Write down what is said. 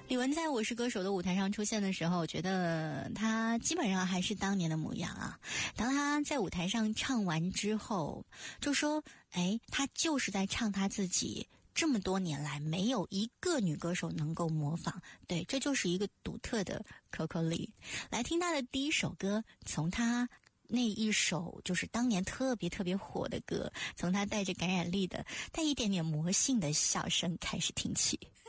李玟在我是歌手的舞台上出现的时候，我觉得她基本上还是当年的模样啊。当她在舞台上唱完之后，就说她就是在唱她自己这么多年来没有一个女歌手能够模仿。对，这就是一个独特的 Coco Lee。 来听她的第一首歌，从她那一首就是当年特别特别火的歌，从她带着感染力的带一点点魔性的笑声开始听起。